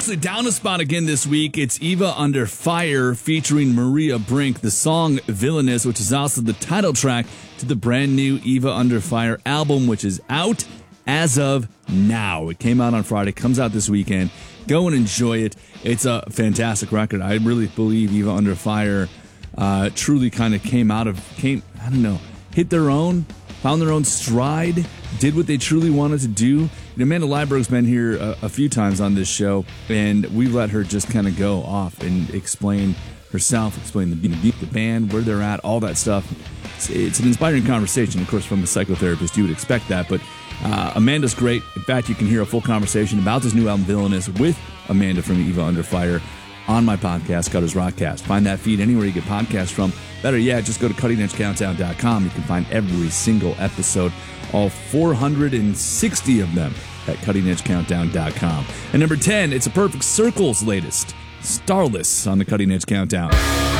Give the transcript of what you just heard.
actually down a spot again this week. It's Eva Under Fire featuring Maria Brink. The song Villainous, which is also the title track to the brand new Eva Under Fire album, which is out as of now. It came out on Friday, comes out this weekend. Go and enjoy it. It's a fantastic record. I really believe Eva Under Fire truly kind of hit their own, found their own stride, did what they truly wanted to do. Amanda Leiberg's been here a few times on this show, and we let her just kind of go off and explain herself, explain the band, where they're at, all that stuff. It's an inspiring conversation. Of course, from a psychotherapist, you would expect that, but Amanda's great. In fact, you can hear a full conversation about this new album, Villainous, with Amanda from Eva Under Fire on my podcast, Cutter's Rockcast. Find that feed anywhere you get podcasts from. Better yet, just go to CuttingEdgeCountdown.com. You can find every single episode, all 460 of them, at CuttingEdgeCountdown.com. And number 10, it's a Perfect Circle's latest, Starless, on the Cutting Edge Countdown.